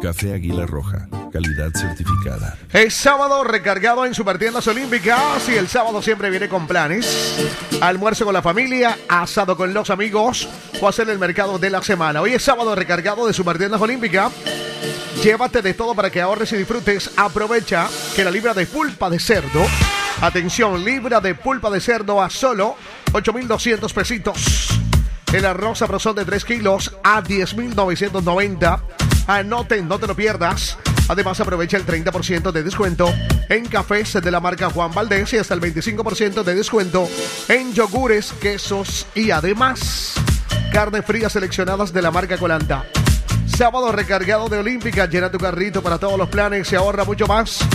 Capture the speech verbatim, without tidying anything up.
Café Águila Roja, calidad certificada. Es sábado recargado en Supertiendas Olímpicas y el sábado siempre viene con planes. Almuerzo con la familia, asado con los amigos o hacer el mercado de la semana. Hoy es sábado recargado de Supertiendas Olímpicas. Llévate de todo para que ahorres y disfrutes. Aprovecha que la libra de pulpa de cerdo, atención, libra de pulpa de cerdo a solo ocho mil doscientos pesitos. El arroz sabrosón de tres kilos a diez mil novecientos noventa. Anoten, no te lo pierdas. Además, aprovecha el treinta por ciento de descuento en cafés de la marca Juan Valdez y hasta el veinticinco por ciento de descuento en yogures, quesos y además carne fría seleccionadas de la marca Colanta. Sábado recargado de Olímpica. Llena tu carrito para todos los planes y ahorra mucho más.